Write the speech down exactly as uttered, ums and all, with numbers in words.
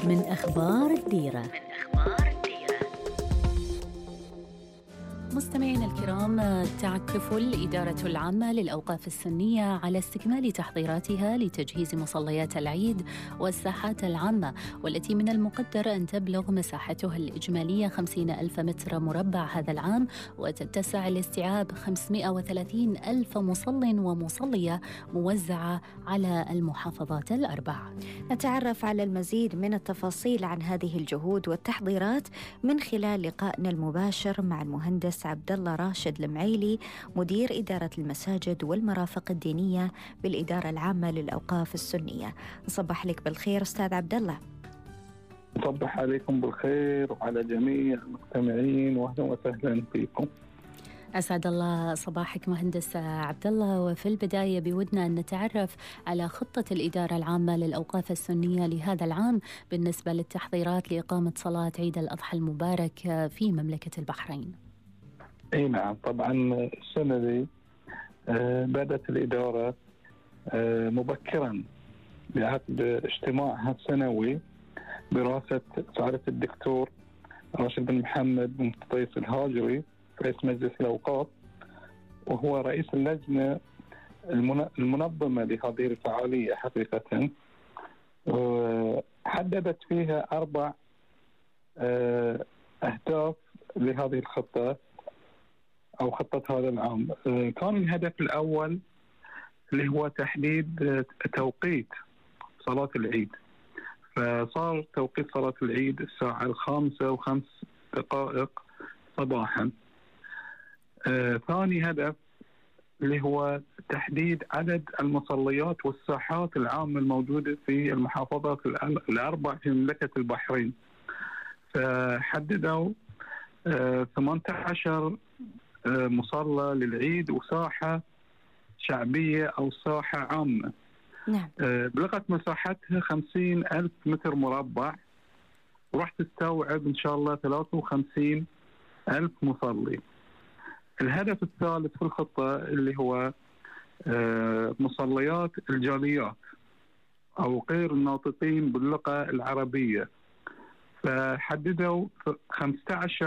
من أخبار الديرة. من أخبار الديرة. مستمعينا الكرام، تعكف الإدارة العامة للأوقاف السنية على استكمال تحضيراتها لتجهيز مصليات العيد والساحات العامة، والتي من المقدر أن تبلغ مساحتها الإجمالية خمسين ألف متر مربع هذا العام، وتتسع لاستيعاب خمسمائة وثلاثين ألف مصل ومصلية موزعة على المحافظات الأربع. نتعرف على المزيد من التفاصيل عن هذه الجهود والتحضيرات من خلال لقائنا المباشر مع المهندس عبد الله راشد المعيلي، مدير إدارة المساجد والمرافق الدينية بالإدارة العامة للأوقاف السنية. صباح لك بالخير أستاذ عبد الله. صباح عليكم بالخير وعلى جميع المستمعين، واهلا وسهلا فيكم. أسعد الله صباحك مهندس عبد الله. وفي البداية بودنا أن نتعرف على خطة الإدارة العامة للأوقاف السنية لهذا العام بالنسبة للتحضيرات لإقامة صلاة عيد الأضحى المبارك في مملكة البحرين. اي نعم، طبعا السنة دي آه بدأت الإدارة آه مبكرا بعقد اجتماعها السنوي برئاسة سعادة الدكتور راشد بن محمد بن طيف الهاجري رئيس مجلس الأوقاف، وهو رئيس اللجنة المنظمة لهذه الفعالية. حقيقة حددت فيها أربع آه أهداف لهذه الخطة أو خطة هذا العام. كان الهدف الأول اللي هو تحديد توقيت صلاة العيد، فصار توقيت صلاة العيد الساعة الخامسة وخمس دقائق صباحا. آه، ثاني هدف اللي هو تحديد عدد المصليات والساحات العامة الموجودة في المحافظات الأربع في مملكة البحرين، فحددوا آه، ثمانية عشر مصلى للعيد وساحة شعبية أو ساحة عامة. نعم. بلغت مساحتها خمسين ألف متر مربع، وراح تستوعب إن شاء الله ثلاثة وخمسين ألف مصلي. الهدف الثالث في الخطة اللي هو مصليات الجاليات أو غير الناطقين باللغة العربية، فحددوا خمسة عشر